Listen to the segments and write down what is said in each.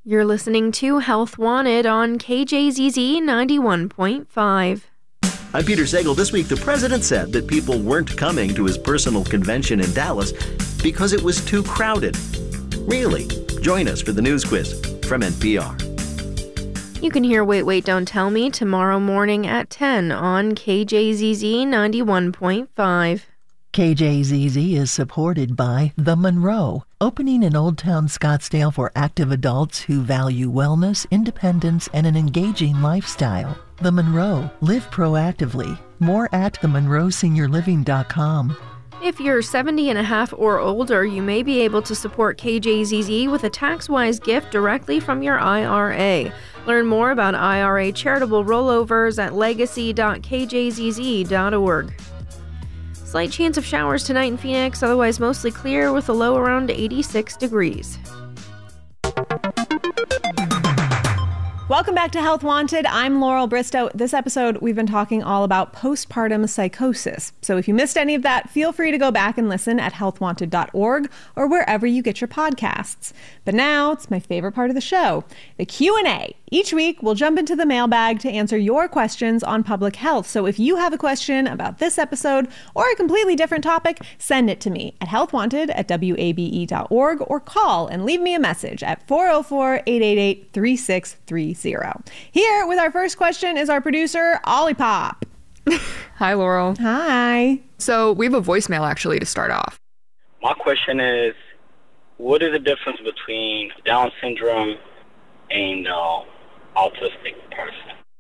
You're listening to Health Wanted on KJZZ 91.5. I'm Peter Sagal. This week, the president said that people weren't coming to his personal convention in Dallas because it was too crowded. Really? Join us for the news quiz from NPR. You can hear Wait, Wait, Don't Tell Me tomorrow morning at 10 on KJZZ 91.5. KJZZ is supported by The Monroe, opening in Old Town Scottsdale for active adults who value wellness, independence, and an engaging lifestyle. The Monroe. Live proactively. More at themonroeseniorliving.com. If you're 70 and a half or older, you may be able to support KJZZ with a tax-wise gift directly from your IRA. Learn more about IRA charitable rollovers at legacy.kjzz.org. Slight chance of showers tonight in Phoenix, otherwise mostly clear with a low around 86 degrees. Welcome back to Health Wanted. I'm Laurel Bristow. This episode, we've been talking all about postpartum psychosis. So if you missed any of that, feel free to go back and listen at healthwanted.org or wherever you get your podcasts. But now it's my favorite part of the show, the Q&A. Each week, we'll jump into the mailbag to answer your questions on public health. So if you have a question about this episode or a completely different topic, send it to me at healthwanted@wabe.org or call and leave me a message at 404-888-3630. Here with our first question is our producer, Ollie Pop. Hi, Laurel. Hi. So we have a voicemail actually to start off. My question is, what is the difference between Down syndrome and autistic person?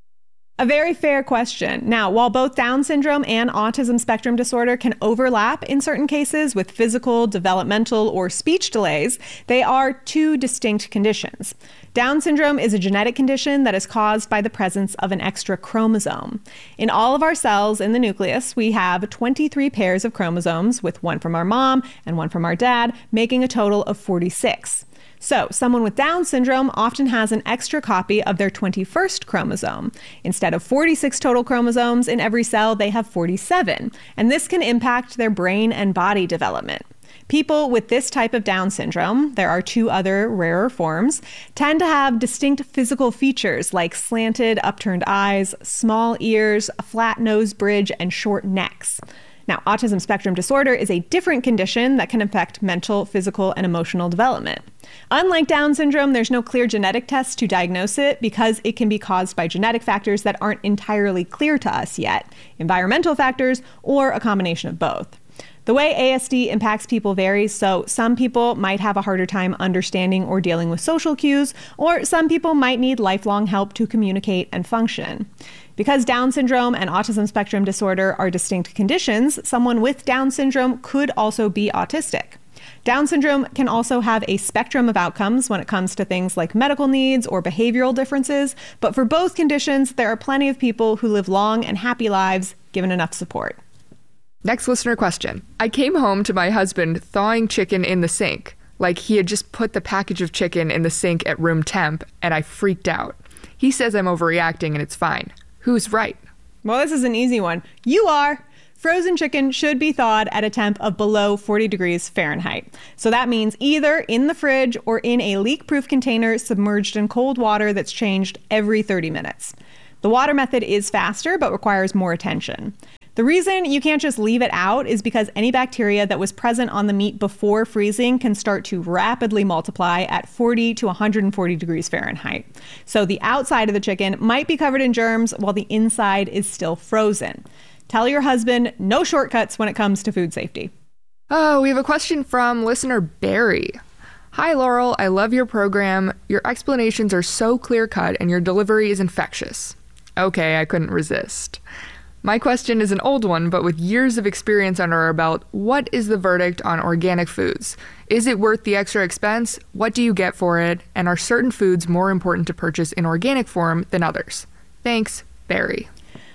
A very fair question. Now, while both Down syndrome and autism spectrum disorder can overlap in certain cases with physical, developmental, or speech delays, they are two distinct conditions. Down syndrome is a genetic condition that is caused by the presence of an extra chromosome. In all of our cells in the nucleus, we have 23 pairs of chromosomes, with one from our mom and one from our dad, making a total of 46. So, someone with Down syndrome often has an extra copy of their 21st chromosome. Instead of 46 total chromosomes in every cell, they have 47, and this can impact their brain and body development. People with this type of Down syndrome, there are two other rarer forms, tend to have distinct physical features like slanted, upturned eyes, small ears, a flat nose bridge, and short necks. Now, autism spectrum disorder is a different condition that can affect mental, physical, and emotional development. Unlike Down syndrome, there's no clear genetic test to diagnose it because it can be caused by genetic factors that aren't entirely clear to us yet, environmental factors, or a combination of both. The way ASD impacts people varies, so some people might have a harder time understanding or dealing with social cues, or some people might need lifelong help to communicate and function. Because Down syndrome and autism spectrum disorder are distinct conditions, someone with Down syndrome could also be autistic. Down syndrome can also have a spectrum of outcomes when it comes to things like medical needs or behavioral differences, but for both conditions, there are plenty of people who live long and happy lives given enough support. Next listener question. I came home to my husband thawing chicken in the sink, like he had just put the package of chicken in the sink at room temp, and I freaked out. He says I'm overreacting and it's fine. Who's right? Well, this is an easy one. You are. Frozen chicken should be thawed at a temp of below 40 degrees Fahrenheit. So that means either in the fridge or in a leak-proof container submerged in cold water that's changed every 30 minutes. The water method is faster but requires more attention. The reason you can't just leave it out is because any bacteria that was present on the meat before freezing can start to rapidly multiply at 40 to 140 degrees Fahrenheit. So the outside of the chicken might be covered in germs while the inside is still frozen. Tell your husband no shortcuts when it comes to food safety. Oh, we have a question from listener Barry. Hi, Laurel. I love your program. Your explanations are so clear-cut and your delivery is infectious. Okay, I couldn't resist. My question is an old one, but with years of experience under our belt, what is the verdict on organic foods? Is it worth the extra expense? What do you get for it? And are certain foods more important to purchase in organic form than others? Thanks, Barry.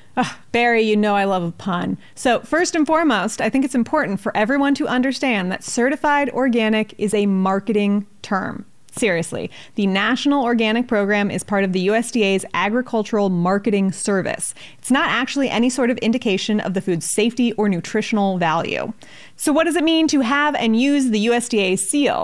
Barry, you know I love a pun. So first and foremost, I think it's important for everyone to understand that certified organic is a marketing term. Seriously, the National Organic Program is part of the USDA's Agricultural Marketing Service. It's not actually any sort of indication of the food's safety or nutritional value. So what does it mean to have and use the USDA seal?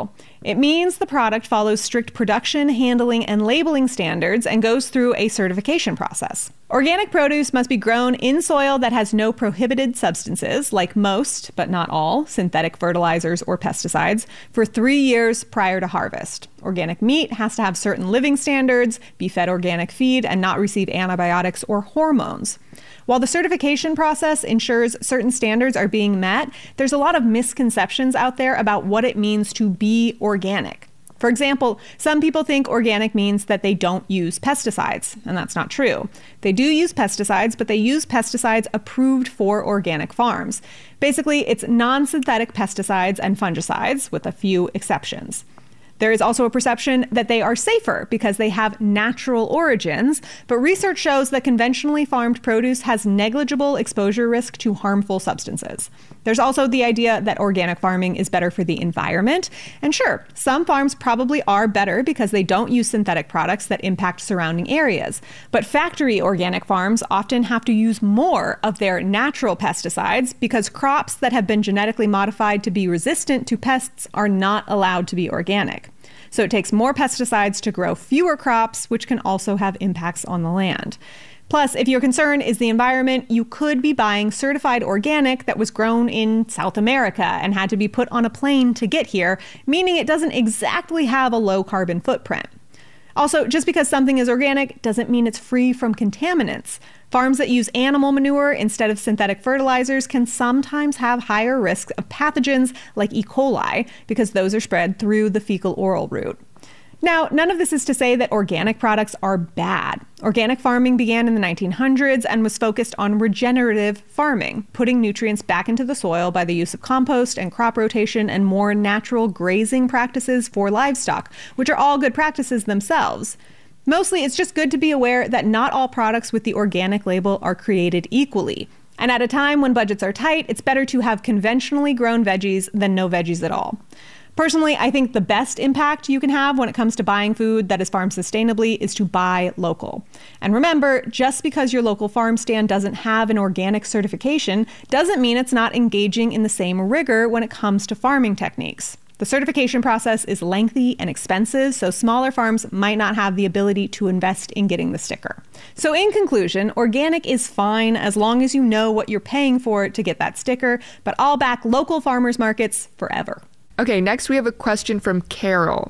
It means the product follows strict production, handling, and labeling standards and goes through a certification process. Organic produce must be grown in soil that has no prohibited substances, like most, but not all, synthetic fertilizers or pesticides, for 3 years prior to harvest. Organic meat has to have certain living standards, be fed organic feed, and not receive antibiotics or hormones. While the certification process ensures certain standards are being met, there's a lot of misconceptions out there about what it means to be organic. For example, some people think organic means that they don't use pesticides, and that's not true. They do use pesticides, but they use pesticides approved for organic farms. Basically, it's non-synthetic pesticides and fungicides, with a few exceptions. There is also a perception that they are safer because they have natural origins, but research shows that conventionally farmed produce has negligible exposure risk to harmful substances. There's also the idea that organic farming is better for the environment. And sure, some farms probably are better because they don't use synthetic products that impact surrounding areas. But factory organic farms often have to use more of their natural pesticides because crops that have been genetically modified to be resistant to pests are not allowed to be organic. So it takes more pesticides to grow fewer crops, which can also have impacts on the land. Plus, if your concern is the environment, you could be buying certified organic that was grown in South America and had to be put on a plane to get here, meaning it doesn't exactly have a low carbon footprint. Also, just because something is organic doesn't mean it's free from contaminants. Farms that use animal manure instead of synthetic fertilizers can sometimes have higher risks of pathogens like E. coli because those are spread through the fecal-oral route. Now, none of this is to say that organic products are bad. Organic farming began in the 1900s and was focused on regenerative farming, putting nutrients back into the soil by the use of compost and crop rotation and more natural grazing practices for livestock, which are all good practices themselves. Mostly, it's just good to be aware that not all products with the organic label are created equally. And at a time when budgets are tight, it's better to have conventionally grown veggies than no veggies at all. Personally, I think the best impact you can have when it comes to buying food that is farmed sustainably is to buy local. And remember, just because your local farm stand doesn't have an organic certification doesn't mean it's not engaging in the same rigor when it comes to farming techniques. The certification process is lengthy and expensive, so smaller farms might not have the ability to invest in getting the sticker. So in conclusion, organic is fine as long as you know what you're paying for to get that sticker, but I'll back local farmers markets forever. Okay, next we have a question from Carol.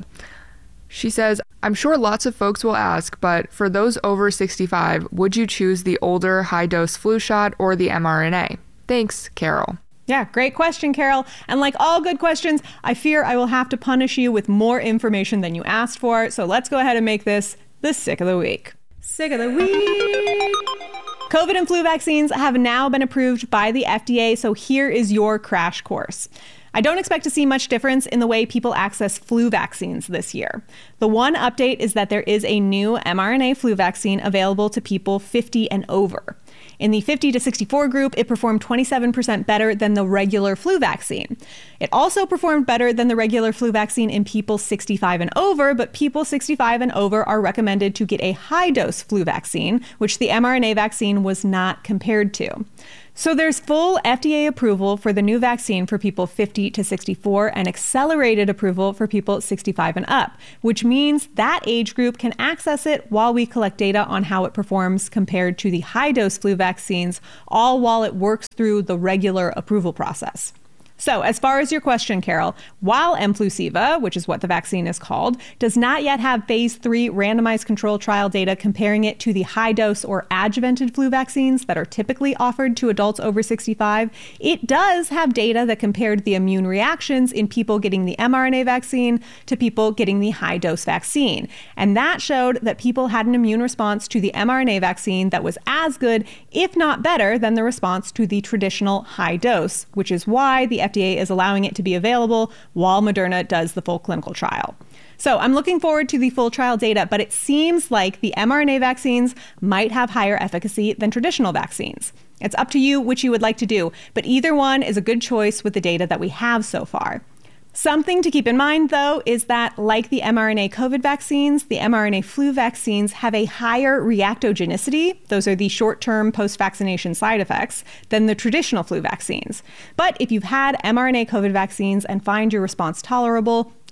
She says, I'm sure lots of folks will ask, but for those over 65, would you choose the older high-dose flu shot or the mRNA? Thanks, Carol. Yeah, great question, Carol. And like all good questions, I fear I will have to punish you with more information than you asked for. So let's go ahead and make this the Sick of the Week. Sick of the Week. COVID and flu vaccines have now been approved by the FDA, so here is your crash course. I don't expect to see much difference in the way people access flu vaccines this year. The one update is that there is a new mRNA flu vaccine available to people 50 and over. In the 50 to 64 group, it performed 27% better than the regular flu vaccine. It also performed better than the regular flu vaccine in people 65 and over, but people 65 and over are recommended to get a high-dose flu vaccine, which the mRNA vaccine was not compared to. So there's full FDA approval for the new vaccine for people 50 to 64 and accelerated approval for people 65 and up, which means that age group can access it while we collect data on how it performs compared to the high-dose flu vaccines, all while it works through the regular approval process. So as far as your question, Carol, while Mflusiva, which is what the vaccine is called, does not yet have phase 3 randomized control trial data comparing it to the high-dose or adjuvanted flu vaccines that are typically offered to adults over 65, it does have data that compared the immune reactions in people getting the mRNA vaccine to people getting the high-dose vaccine. And that showed that people had an immune response to the mRNA vaccine that was as good, if not better, than the response to the traditional high dose, which is why the FDA is allowing it to be available while Moderna does the full clinical trial. So I'm looking forward to the full trial data, but it seems like the mRNA vaccines might have higher efficacy than traditional vaccines. It's up to you which you would like to do, but either one is a good choice with the data that we have so far. Something to keep in mind, though, is that like the mRNA COVID vaccines, the mRNA flu vaccines have a higher reactogenicity, those are the short-term post-vaccination side effects, than the traditional flu vaccines. But if you've had mRNA COVID vaccines and find your response tolerable,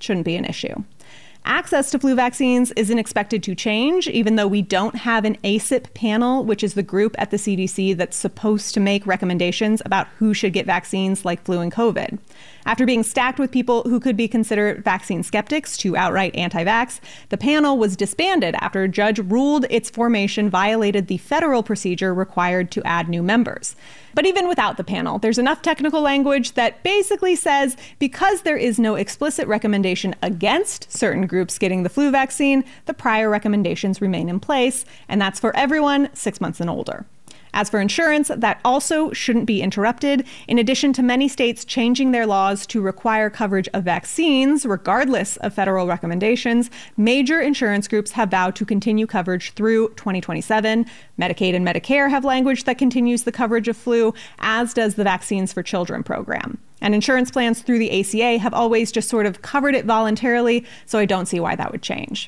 shouldn't be an issue. Access to flu vaccines isn't expected to change, even though we don't have an ACIP panel, which is the group at the CDC that's supposed to make recommendations about who should get vaccines like flu and COVID. After being stacked with people who could be considered vaccine skeptics to outright anti-vax, the panel was disbanded after a judge ruled its formation violated the federal procedure required to add new members. But even without the panel, there's enough technical language that basically says because there is no explicit recommendation against certain groups getting the flu vaccine, the prior recommendations remain in place, and that's for everyone 6 months and older. As for insurance, that also shouldn't be interrupted. In addition to many states changing their laws to require coverage of vaccines, regardless of federal recommendations, major insurance groups have vowed to continue coverage through 2027. Medicaid and Medicare have language that continues the coverage of flu, as does the Vaccines for Children program. And insurance plans through the ACA have always just sort of covered it voluntarily, so I don't see why that would change.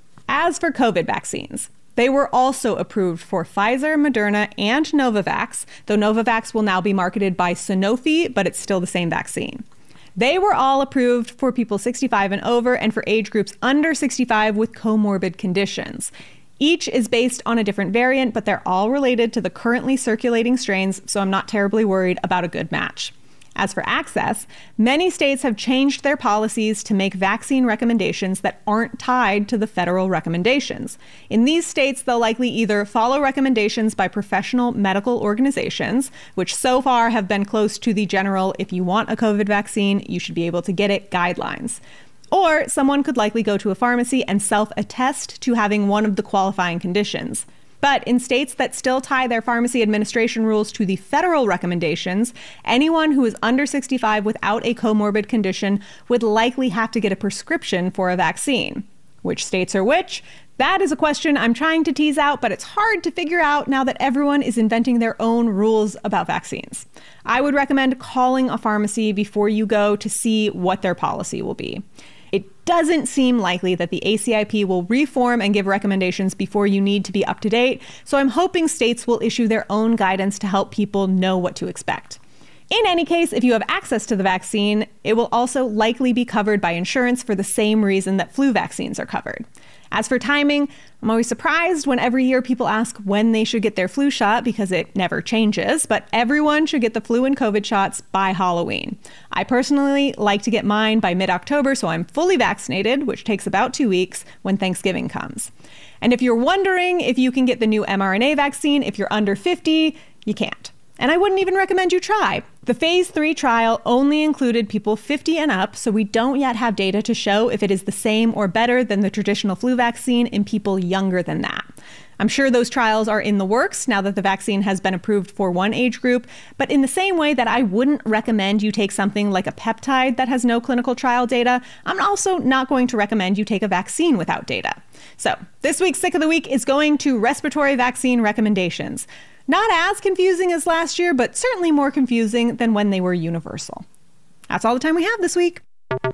As for COVID vaccines, they were also approved for Pfizer, Moderna, and Novavax, though Novavax will now be marketed by Sanofi, but it's still the same vaccine. They were all approved for people 65 and over and for age groups under 65 with comorbid conditions. Each is based on a different variant, but they're all related to the currently circulating strains, so I'm not terribly worried about a good match. As for access, many states have changed their policies to make vaccine recommendations that aren't tied to the federal recommendations. In these states, they'll likely either follow recommendations by professional medical organizations, which so far have been close to the general, if you want a COVID vaccine, you should be able to get it guidelines. Or someone could likely go to a pharmacy and self-attest to having one of the qualifying conditions. But in states that still tie their pharmacy administration rules to the federal recommendations, anyone who is under 65 without a comorbid condition would likely have to get a prescription for a vaccine. Which states are which? That is a question I'm trying to tease out, but it's hard to figure out now that everyone is inventing their own rules about vaccines. I would recommend calling a pharmacy before you go to see what their policy will be. It doesn't seem likely that the ACIP will reform and give recommendations before you need to be up to date, so I'm hoping states will issue their own guidance to help people know what to expect. In any case, if you have access to the vaccine, it will also likely be covered by insurance for the same reason that flu vaccines are covered. As for timing, I'm always surprised when every year people ask when they should get their flu shot because it never changes, but everyone should get the flu and COVID shots by Halloween. I personally like to get mine by mid-October, so I'm fully vaccinated, which takes about 2 weeks when Thanksgiving comes. And if you're wondering if you can get the new mRNA vaccine if you're under 50, you can't. And I wouldn't even recommend you try. The phase 3 trial only included people 50 and up, so we don't yet have data to show if it is the same or better than the traditional flu vaccine in people younger than that. I'm sure those trials are in the works now that the vaccine has been approved for one age group, but in the same way that I wouldn't recommend you take something like a peptide that has no clinical trial data, I'm also not going to recommend you take a vaccine without data. So this week's Sick of the Week is going to respiratory vaccine recommendations. Not as confusing as last year, but certainly more confusing than when they were universal. That's all the time we have this week.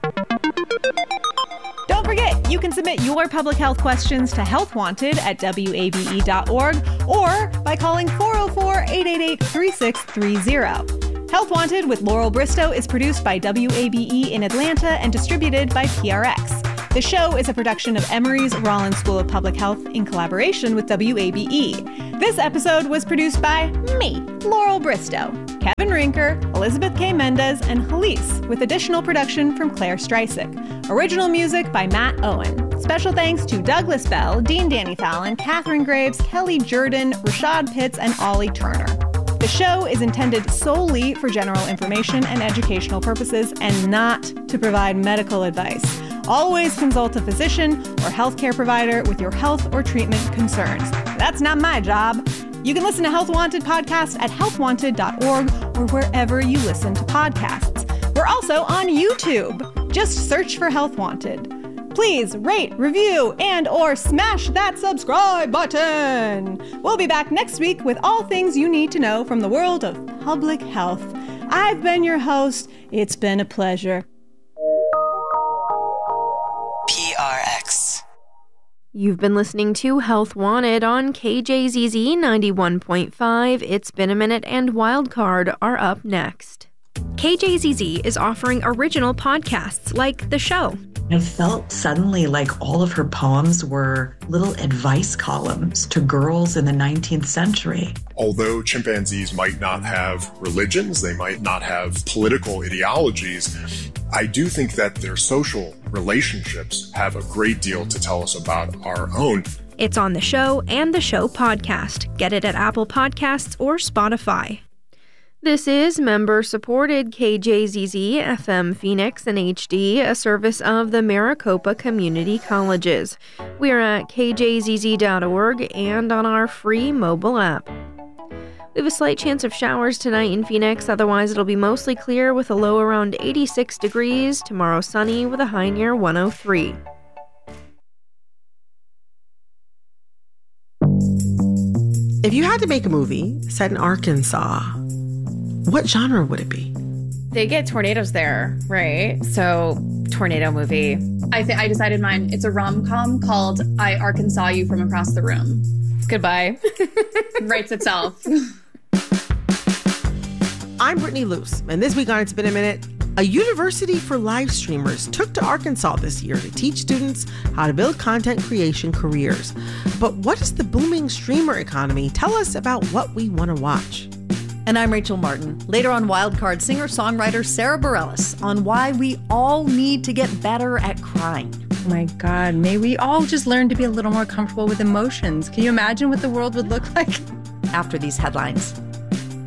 Don't forget, you can submit your public health questions to Health Wanted at wabe.org or by calling 404-888-3630. Health Wanted with Laurel Bristow is produced by WABE in Atlanta and distributed by PRX. The show is a production of Emory's Rollins School of Public Health in collaboration with WABE. This episode was produced by me, Laurel Bristow, Kevin Rinker, Elizabeth K. Mendez, and Halise, with additional production from Claire Streisig. Original music by Matt Owen. Special thanks to Douglas Bell, Dean Danny Fallon, Catherine Graves, Kelly Jordan, Rashad Pitts, and Ollie Turner. The show is intended solely for general information and educational purposes and not to provide medical advice. Always consult a physician or healthcare provider with your health or treatment concerns. That's not my job. You can listen to Health Wanted podcast at healthwanted.org or wherever you listen to podcasts. We're also on YouTube. Just search for Health Wanted. Please rate, review, and or smash that subscribe button. We'll be back next week with all things you need to know from the world of public health. I've been your host. It's been a pleasure. PRX. You've been listening to Health Wanted on KJZZ 91.5. It's Been a Minute and Wildcard are up next. KJZZ is offering original podcasts like The Show. It felt suddenly like all of her poems were little advice columns to girls in the 19th century. Although chimpanzees might not have religions, they might not have political ideologies, I do think that their social relationships have a great deal to tell us about our own. It's on The Show and The Show podcast. Get it at Apple Podcasts or Spotify. This is member-supported KJZZ FM Phoenix in HD, a service of the Maricopa Community Colleges. We are at kjzz.org and on our free mobile app. We have a slight chance of showers tonight in Phoenix, otherwise it'll be mostly clear with a low around 86 degrees. Tomorrow sunny with a high near 103. If you had to make a movie set in Arkansas, what genre would it be? They get tornadoes there, right? So, tornado movie. I decided mine. It's a rom-com called I Arkansas You From Across the Room. Goodbye. Writes itself. I'm Brittany Luce, and this week on It's Been a Minute, a university for live streamers took to Arkansas this year to teach students how to build content creation careers. But what does the booming streamer economy tell us about what we want to watch? And I'm Rachel Martin. Later on Wildcard, singer-songwriter Sarah Bareilles on why we all need to get better at crying. Oh my God, may we all just learn to be a little more comfortable with emotions. Can you imagine what the world would look like? After these headlines.